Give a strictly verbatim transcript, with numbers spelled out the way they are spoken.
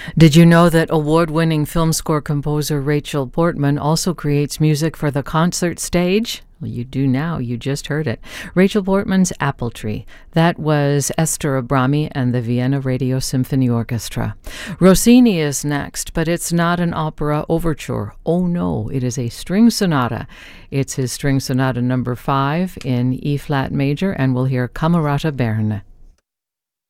Did you know that award-winning film score composer Rachel Portman also creates music for the concert stage? Well, you do now. You just heard it. Rachel Portman's Apple Tree. That was Esther Abrami and the Vienna Radio Symphony Orchestra. Rossini is next, but it's not an opera overture. Oh no, it is a string sonata. It's his string sonata number five in E-flat major, and we'll hear Camerata Berne.